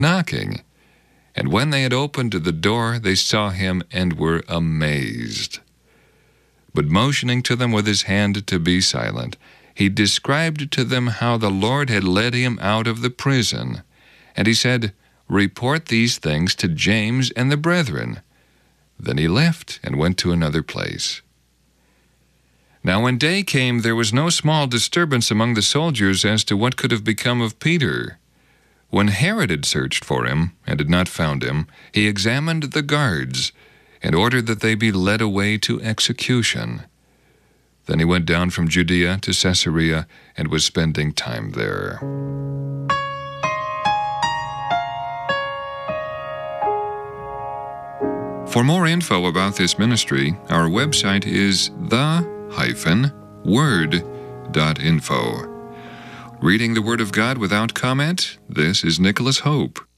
knocking. And when they had opened the door, they saw him and were amazed. But motioning to them with his hand to be silent, he described to them how the Lord had led him out of the prison. And he said, "Report these things to James and the brethren." Then he left and went to another place. Now when day came, there was no small disturbance among the soldiers as to what could have become of Peter. When Herod had searched for him and had not found him, he examined the guards and ordered that they be led away to execution. Then he went down from Judea to Caesarea and was spending time there. For more info about this ministry, our website is the-word.info. Reading the Word of God without comment, this is Nicholas Hope.